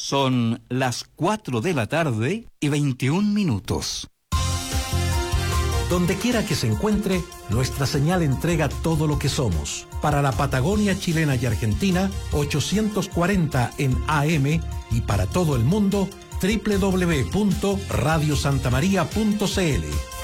Son las 4 de la tarde y 21 minutos. Donde quiera que se encuentre, nuestra señal entrega todo lo que somos. Para la Patagonia chilena y Argentina, 840 en AM, y para todo el mundo, www.radiosantamaria.cl.